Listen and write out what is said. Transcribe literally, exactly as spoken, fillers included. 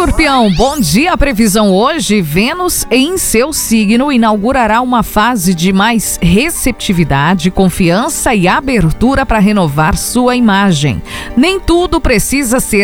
Escorpião, bom dia. A previsão hoje, Vênus em seu signo inaugurará uma fase de mais receptividade, confiança e abertura para renovar sua imagem. Nem tudo precisa ser